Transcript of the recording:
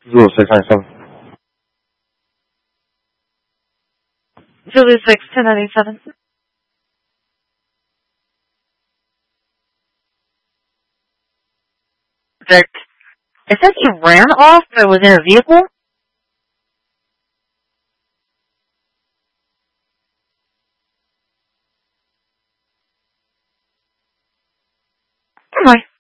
Zulu 697. Zulu 6, 1097. Vic, it says you ran off but was in a vehicle? Never mind.